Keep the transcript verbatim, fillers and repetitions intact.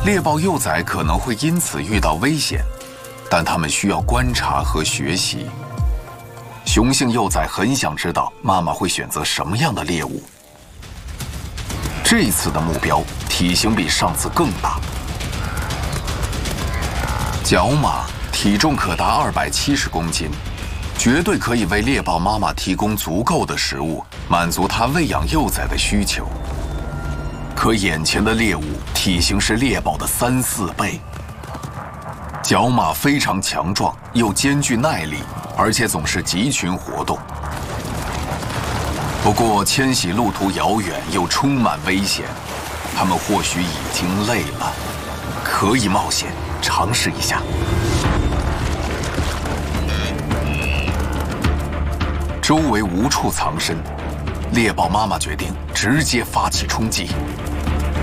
猎豹幼崽可能会因此遇到危险，但它们需要观察和学习。雄性幼崽很想知道妈妈会选择什么样的猎物。这次的目标体型比上次更大，角马体重可达二百七十公斤，绝对可以为猎豹妈妈提供足够的食物，满足它喂养幼崽的需求。可眼前的猎物体型是猎豹的三四倍。角马非常强壮，又兼具耐力，而且总是集群活动。不过迁徙路途遥远又充满危险，它们或许已经累了，可以冒险尝试一下。周围无处藏身，猎豹妈妈决定直接发起冲击。